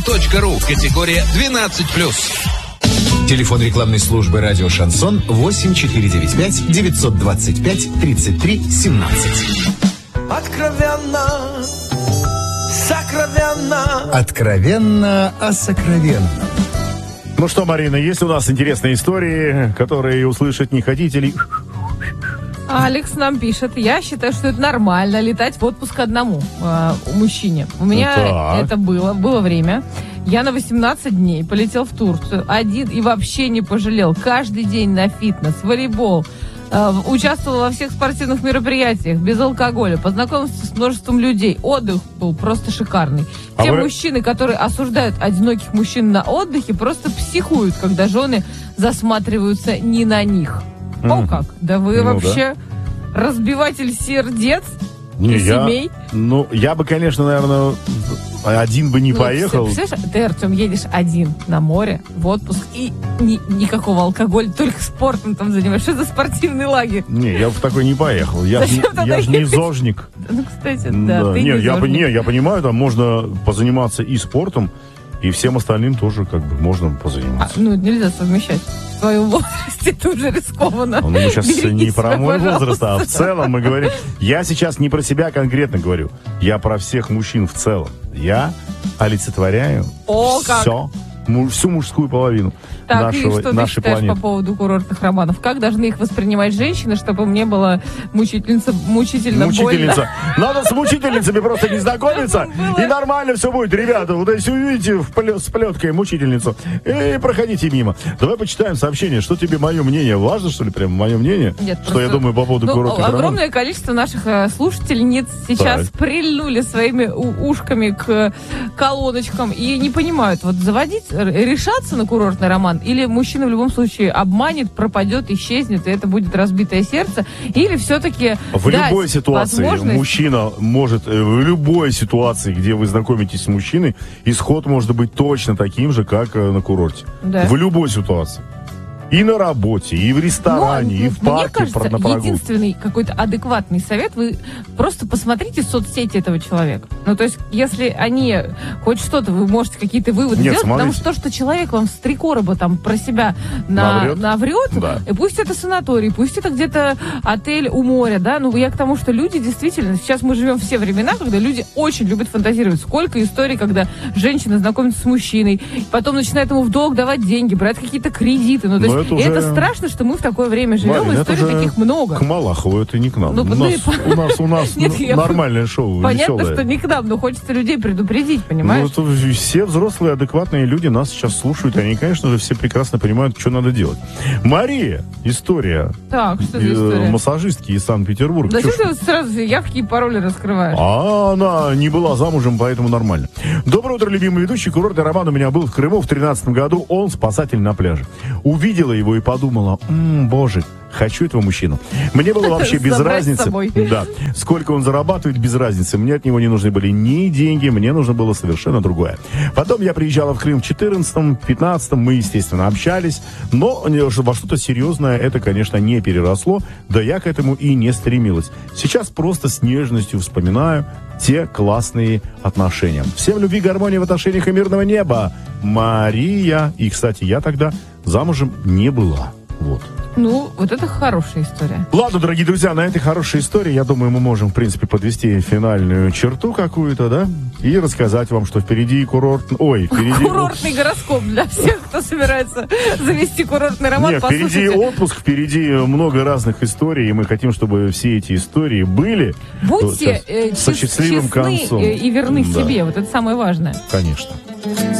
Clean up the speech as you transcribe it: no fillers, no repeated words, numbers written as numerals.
.ру. Категория 12+. Телефон рекламной службы «Радио Шансон» 8495-925-33-17. Откровенно, сокровенно. Откровенно о сокровенном. Ну что, Марина, есть у нас интересные истории, которые услышать не хотите ли? Алекс нам пишет: я считаю, что это нормально летать в отпуск одному мужчине. У меня это было время. Я на 18 дней полетел в Турцию один и вообще не пожалел. Каждый день на фитнес, волейбол. Участвовал во всех спортивных мероприятиях, без алкоголя, познакомился с множеством людей. Отдых был просто шикарный. Те мужчины, которые осуждают одиноких мужчин на отдыхе, просто психуют, когда жены засматриваются не на них. О как! Да вы вообще разбиватель сердец и семей. Я бы, конечно, наверное, один бы не поехал. Представляешь, ты, Артем, едешь один на море в отпуск и никакого алкоголя, только спортом там занимаешься. Что за спортивный лагерь? Не, я бы в такой не поехал. Я же не зожник. Ну, кстати, да, ты не зожник. Я понимаю, там можно позаниматься и спортом, и всем остальным тоже как бы можно позаниматься. Нельзя совмещать. В твоем возрасте это уже рискованно. Мы сейчас не про мой возраст, а в целом мы говорим. Я сейчас не про себя конкретно говорю. Я про всех мужчин в целом. Я олицетворяю всю мужскую половину нашей планеты. Что ты считаешь по поводу курортных романов? Как должны их воспринимать женщины, чтобы мне было мучительно больно? Надо с мучительницами просто не знакомиться, и нормально все будет, ребята. Вот если увидите с плеткой мучительницу, и проходите мимо. Давай почитаем сообщение. Что тебе мое мнение? Важно, что ли, прям мое мнение? Нет, что я думаю по поводу курортных романов? Огромное количество наших слушательниц сейчас прильнули своими ушками к колоночкам и не понимают, решаться на курортный роман, или мужчина в любом случае обманет, пропадет, исчезнет, и это будет разбитое сердце, или все-таки в любой ситуации мужчина может, в любой ситуации, где вы знакомитесь с мужчиной, исход может быть точно таким же, как на курорте. Да. В любой ситуации. И на работе, и в ресторане, и в парке. Мне кажется, единственный какой-то адекватный совет, вы просто посмотрите соцсети этого человека. То есть, если они хоть что-то, вы можете какие-то выводы делать, потому что то, что человек вам с 3 короба там про себя наврет, и пусть это санаторий, пусть это где-то отель у моря, да, я к тому, что люди действительно, сейчас мы живем все времена, когда люди очень любят фантазировать. Сколько историй, когда женщина знакомится с мужчиной, потом начинает ему в долг давать деньги, брать какие-то кредиты, это страшно, что мы в такое время живем, и историй таких много. К Малахову, это не к нам. У нас нормальное шоу, понятно, веселое. Что не к нам, но хочется людей предупредить, понимаешь? Все взрослые, адекватные люди нас сейчас слушают, они, конечно же, все прекрасно понимают, что надо делать. Мария, история. Так, что за история? Массажистки из Санкт-Петербурга. Зачем ты сразу явки и пароли раскрываешь? Она не была замужем, поэтому нормально. Доброе утро, любимый ведущий. Курортный роман у меня был в Крыму в 2013 году. Он спасатель на пляже. Увидела его и подумала: боже, хочу этого мужчину. Мне было вообще без разницы. Да, сколько он зарабатывает, без разницы. Мне от него не нужны были ни деньги, мне нужно было совершенно другое. Потом я приезжала в Крым в 2014-м, 2015-м, мы, естественно, общались, но во что-то серьезное это, конечно, не переросло, да я к этому и не стремилась. Сейчас просто с нежностью вспоминаю те классные отношения. Всем любви, гармонии в отношениях и мирного неба. Мария. И, кстати, я тогда замужем не была. Вот это хорошая история. Ладно, дорогие друзья, на этой хорошей истории, я думаю, мы можем, в принципе, подвести финальную черту какую-то, да? И рассказать вам, что впереди курортный гороскоп для всех, кто собирается завести курортный роман. Нет, впереди отпуск, впереди много разных историй, и мы хотим, чтобы все эти истории были со счастливым концом. И верны себе, это самое важное. Конечно.